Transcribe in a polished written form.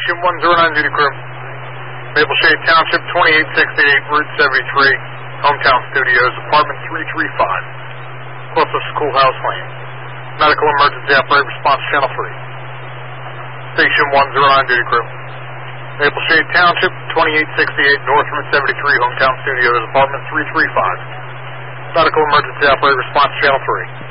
Station 109 duty crew. Maple Shade Township, 2868 Route 73, Hometown Studios, apartment 335, closest to Schoolhouse Lane. Medical emergency operator response channel 3. Station 109 duty crew. Maple Shade Township, 2868 North Route 73, Hometown Studios, apartment 335. Medical emergency operator response channel 3.